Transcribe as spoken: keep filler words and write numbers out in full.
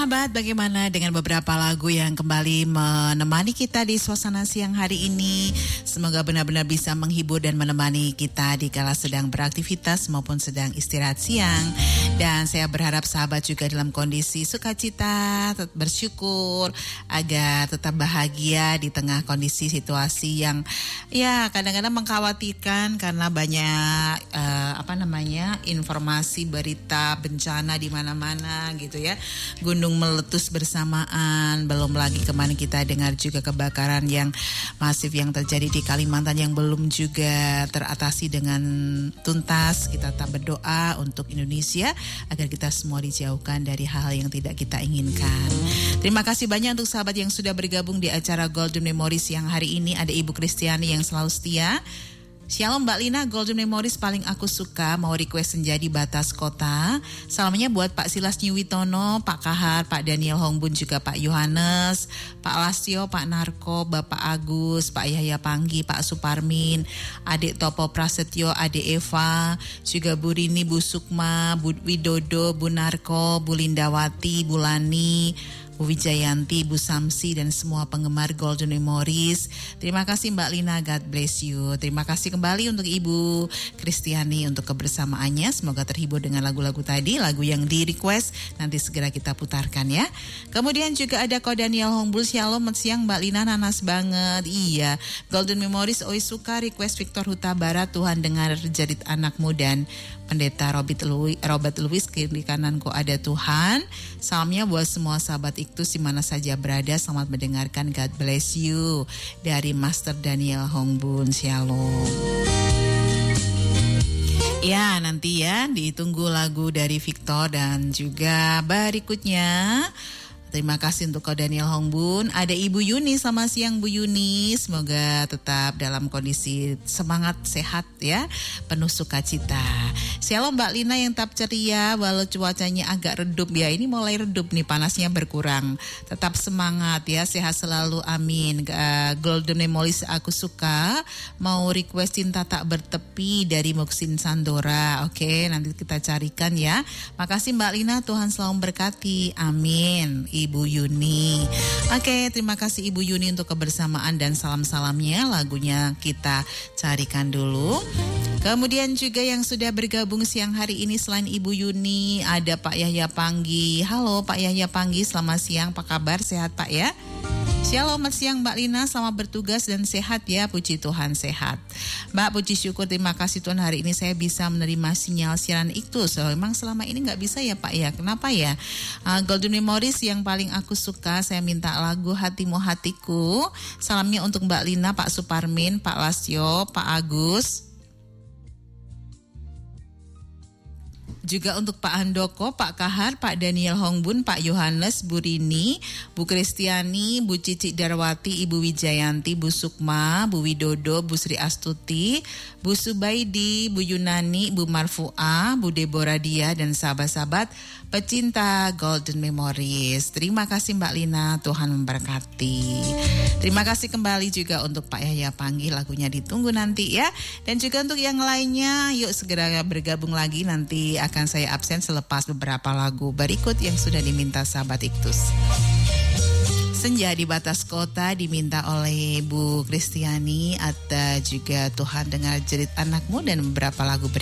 Sahabat, bagaimana dengan beberapa lagu yang kembali menemani kita di suasana siang hari ini? Semoga benar-benar bisa menghibur dan menemani kita di kala sedang beraktivitas maupun sedang istirahat siang. Dan saya berharap sahabat juga dalam kondisi sukacita, tetap bersyukur agar tetap bahagia di tengah kondisi situasi yang ya kadang-kadang mengkhawatirkan karena banyak uh, apa namanya informasi berita bencana di mana-mana gitu ya. Gunung meletus bersamaan, belum lagi kemarin kita dengar juga kebakaran yang masif yang terjadi di Kalimantan yang belum juga teratasi dengan tuntas. Kita tetap berdoa untuk Indonesia agar kita semua dijauhkan dari hal yang tidak kita inginkan. Terima kasih banyak untuk sahabat yang sudah bergabung di acara Golden Memories yang hari ini. Ada Ibu Kristiani yang selalu setia. Shalom Mbak Lina, Golden Memories paling aku suka, mau request Senja di Batas Kota. Salamnya buat Pak Silas Nyuwitono, Pak Kahar, Pak Daniel Hongbun, juga Pak Yohanes, Pak Lasio, Pak Narko, Bapak Agus, Pak Yahya Panggi, Pak Suparmin, Adik Topo Prasetyo, Adik Eva, juga Bu Rini, Bu Sukma, Bu Widodo, Bu Narko, Bu Lindawati, Bu Lani, Bu Wijayanti, Bu Samsi, dan semua penggemar Golden Memories. Terima kasih Mbak Lina, God bless you. Terima kasih kembali untuk Ibu Kristiani untuk kebersamaannya. Semoga terhibur dengan lagu-lagu tadi, lagu yang di request nanti segera kita putarkan ya. Kemudian juga ada Ko Daniel Hongbul, Shalom, siang Mbak Lina, nanas banget. Iya, Golden Memories oi suka request Victor Huta Barat, Tuhan dengar jerit anakmu, dan Pendeta Robert Louis, Robert Louis, kiri kananku ada Tuhan. Salamnya buat semua sahabat Iktus di mana saja berada. Selamat mendengarkan, God bless you. Dari Master Daniel Hongbun, Shalom. Ya, nanti ya ditunggu lagu dari Victor dan juga berikutnya. Terima kasih untuk Ko Daniel Hongbun. Ada Ibu Yuni, selamat siang Bu Yuni. Semoga tetap dalam kondisi semangat, sehat ya, penuh sukacita. Shalom Mbak Lina yang tetap ceria walau cuacanya agak redup ya. Ini mulai redup nih, panasnya berkurang. Tetap semangat ya, sehat selalu, amin. Uh, Golden Memories aku suka. Mau request Cinta Tak Bertepi dari Muksin Sandora. Oke, nanti kita carikan ya. Makasih Mbak Lina, Tuhan selalu memberkati, amin. Ibu Yuni. Oke, terima kasih Ibu Yuni untuk kebersamaan dan salam-salamnya. Lagunya kita carikan dulu. Kemudian juga yang sudah bergabung siang hari ini selain Ibu Yuni, ada Pak Yahya Panggi. Halo Pak Yahya Panggi, selamat siang. Apa kabar? Sehat Pak ya? Shalom, selamat siang Mbak Lina, selamat bertugas dan sehat ya, puji Tuhan sehat. Mbak, puji syukur, terima kasih Tuhan hari ini saya bisa menerima sinyal siaran Iktus. So, memang selama ini gak bisa ya Pak ya, kenapa ya? Uh, Golden Memories yang paling aku suka, saya minta lagu Hatimu Hatiku. Salamnya untuk Mbak Lina, Pak Suparmin, Pak Lasio, Pak Agus. Juga untuk Pak Handoko, Pak Kahar, Pak Daniel Hongbun, Pak Yohanes, Bu Rini, Bu Kristiani, Bu Cici Darwati, Ibu Wijayanti, Bu Sukma, Bu Widodo, Bu Sri Astuti, Bu Subaidi, Bu Yunani, Bu Marfu'a, Bu Deborah Dia, dan sahabat-sahabat pecinta Golden Memories. Terima kasih Mbak Lina, Tuhan memberkati. Terima kasih kembali juga untuk Pak Yahya Panggi, lagunya ditunggu nanti ya. Dan juga untuk yang lainnya, yuk segera bergabung lagi, nanti akan saya absen selepas beberapa lagu berikut yang sudah diminta sahabat Iktus. Senja di Batas Kota diminta oleh Bu Kristiani, ada juga Tuhan dengar jerit anakmu, dan beberapa lagu berikut.